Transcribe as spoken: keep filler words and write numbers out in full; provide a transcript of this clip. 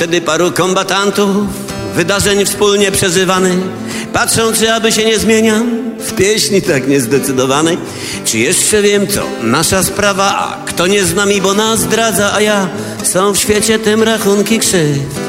Wtedy paru kombatantów, wydarzeń wspólnie przeżywanych, patrzą, czy aby się nie zmieniam w pieśni tak niezdecydowanej. Czy jeszcze wiem co, nasza sprawa, a kto nie z nami, bo nas zdradza, a ja, są w świecie tym rachunki krzywd.